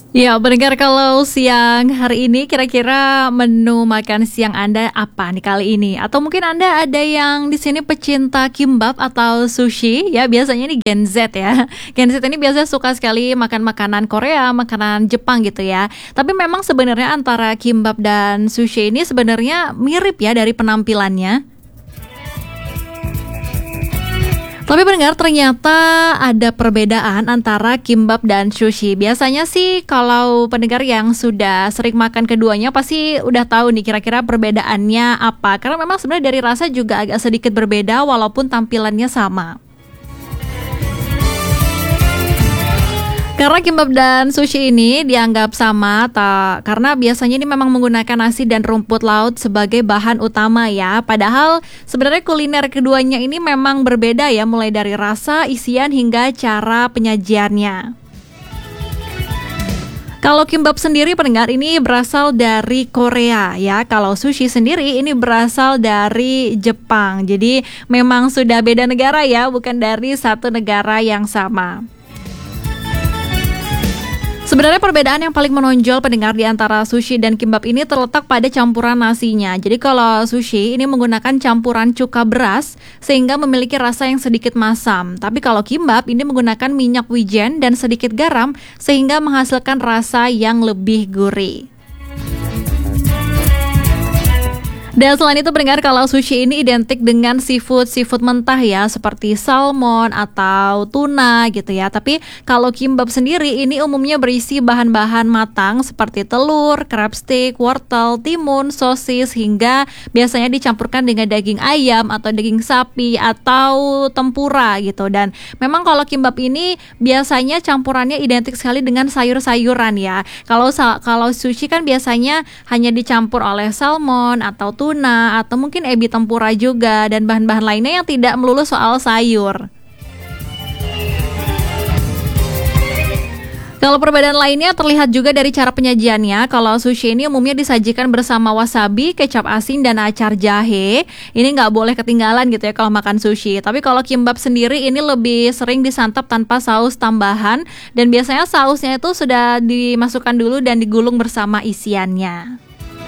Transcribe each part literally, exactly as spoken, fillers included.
Ya, pendengar kalau siang hari ini kira-kira menu makan siang Anda apa nih kali ini? Atau mungkin Anda ada yang di sini pecinta kimbap atau sushi? Ya, biasanya ini Gen Z ya. Gen Z ini biasanya suka sekali makan makanan Korea, makanan Jepang gitu ya. Tapi memang sebenarnya antara kimbap dan sushi ini sebenarnya mirip ya dari penampilannya. Tapi pendengar, ternyata ada perbedaan antara kimbap dan sushi. Biasanya sih kalau pendengar yang sudah sering makan keduanya pasti udah tahu nih kira-kira perbedaannya apa. Karena memang sebenarnya dari rasa juga agak sedikit berbeda walaupun tampilannya sama. Karena kimbap dan sushi ini dianggap sama tak, karena biasanya ini memang menggunakan nasi dan rumput laut sebagai bahan utama ya. Padahal sebenarnya kuliner keduanya ini memang berbeda ya, mulai dari rasa, isian hingga cara penyajiannya. Kalau kimbap sendiri pendengar ini berasal dari Korea ya. Kalau sushi sendiri ini berasal dari Jepang. Jadi memang sudah beda negara ya, bukan dari satu negara yang sama. Sebenarnya perbedaan yang paling menonjol pendengar di antara sushi dan kimbap ini terletak pada campuran nasinya. Jadi kalau sushi ini menggunakan campuran cuka beras sehingga memiliki rasa yang sedikit masam. Tapi kalau kimbap ini menggunakan minyak wijen dan sedikit garam sehingga menghasilkan rasa yang lebih gurih. Dan selain itu pendengar, kalau sushi ini identik dengan seafood, seafood mentah ya, seperti salmon atau tuna gitu ya. Tapi kalau kimbap sendiri ini umumnya berisi bahan-bahan matang seperti telur, crab stick, wortel, timun, sosis, hingga biasanya dicampurkan dengan daging ayam atau daging sapi atau tempura gitu. Dan memang kalau kimbap ini biasanya campurannya identik sekali dengan sayur-sayuran ya. Kalau kalau sushi kan biasanya hanya dicampur oleh salmon atau tuna tuna atau mungkin ebi tempura juga dan bahan-bahan lainnya yang tidak melulu soal sayur. Kalau perbedaan lainnya terlihat juga dari cara penyajiannya. Kalau sushi ini umumnya disajikan bersama wasabi, kecap asin, dan acar jahe. Ini nggak boleh ketinggalan gitu ya kalau makan sushi. Tapi kalau kimbap sendiri ini lebih sering disantap tanpa saus tambahan. Dan biasanya sausnya itu sudah dimasukkan dulu dan digulung bersama isiannya.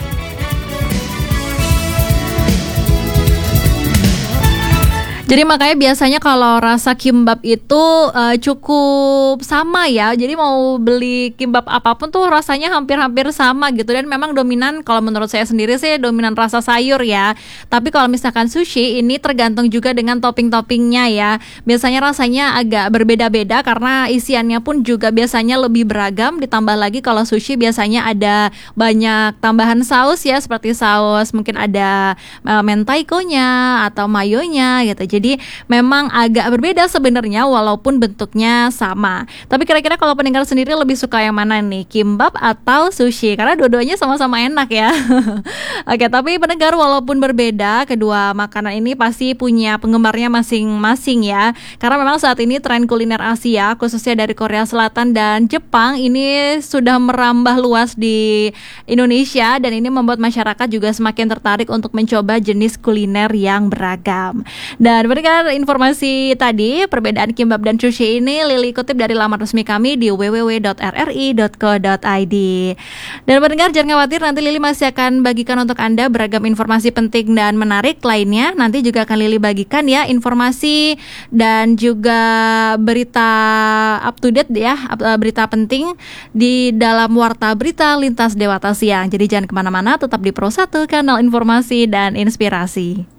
Jadi makanya biasanya kalau rasa kimbap itu uh, cukup sama ya. Jadi mau beli kimbap apapun tuh rasanya hampir-hampir sama gitu. Dan memang dominan, kalau menurut saya sendiri sih dominan rasa sayur ya. Tapi kalau misalkan sushi ini tergantung juga dengan topping-toppingnya ya. Biasanya rasanya agak berbeda-beda karena isiannya pun juga biasanya lebih beragam. Ditambah lagi kalau sushi biasanya ada banyak tambahan saus ya, seperti saus mungkin ada uh, mentaikonya atau mayonya gitu. Jadi memang agak berbeda sebenarnya walaupun bentuknya sama. Tapi kira-kira kalau pendengar sendiri lebih suka yang mana nih? Kimbap atau sushi? Karena dua-duanya sama-sama enak ya. Oke, tapi pendengar walaupun berbeda, kedua makanan ini pasti punya penggemarnya masing-masing ya. Karena memang saat ini tren kuliner Asia, khususnya dari Korea Selatan dan Jepang, ini sudah merambah luas di Indonesia. Dan ini membuat masyarakat juga semakin tertarik untuk mencoba jenis kuliner yang beragam. Dan berikan informasi tadi, perbedaan kimbap dan sushi ini Lili kutip dari laman resmi kami di w w w dot r r i dot co dot i d. Dan pendengar jangan khawatir, nanti Lili masih akan bagikan untuk Anda beragam informasi penting dan menarik lainnya. Nanti juga akan Lili bagikan ya informasi dan juga berita up to date ya, berita penting di dalam Warta Berita Lintas Dewata Siang. Jadi jangan kemana-mana, tetap di Pro satu, kanal informasi dan inspirasi.